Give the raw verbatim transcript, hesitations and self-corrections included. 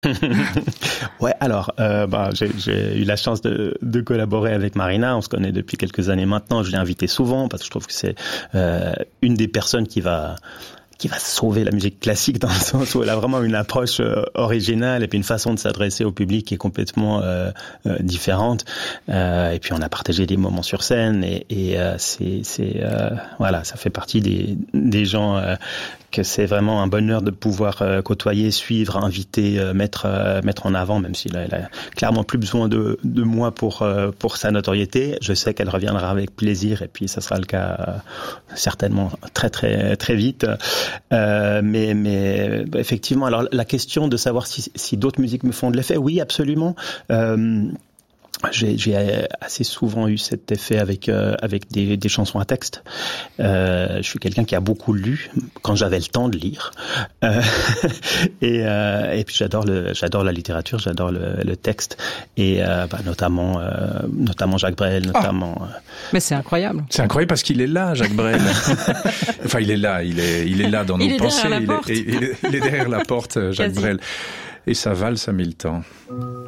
Ouais, alors, euh, bah, j'ai, j'ai eu la chance de, de collaborer avec Marina. On se connaît depuis quelques années maintenant. Je l'ai invitée souvent parce que je trouve que c'est euh, une des personnes qui va qui va sauver la musique classique dans le sens où elle a vraiment une approche euh, originale et puis une façon de s'adresser au public qui est complètement euh, euh, différente. Euh, et puis on a partagé des moments sur scène et, et euh, c'est, c'est euh, voilà, ça fait partie des, des gens euh, que c'est vraiment un bonheur de pouvoir euh, côtoyer, suivre, inviter, euh, mettre euh, mettre en avant, même si là, elle a clairement plus besoin de de moi pour euh, pour sa notoriété. Je sais qu'elle reviendra avec plaisir et puis ça sera le cas euh, certainement très très très vite. Euh, mais mais effectivement, alors la question de savoir si si d'autres musiques me font de l'effet, oui, absolument. Euh, J'ai, j'ai assez souvent eu cet effet avec euh, avec des, des chansons à texte. Euh, je suis quelqu'un qui a beaucoup lu quand j'avais le temps de lire. Euh, et euh, et puis j'adore le j'adore la littérature, j'adore le, le texte et euh, bah, notamment euh, notamment Jacques Brel, notamment. Oh, mais c'est incroyable. C'est incroyable parce qu'il est là, Jacques Brel. Enfin, il est là, il est il est là dans nos il est pensées. Derrière la il, porte. Est, il, est, il est derrière la porte, Jacques Quasi. Brel. Et sa valse a mis le temps.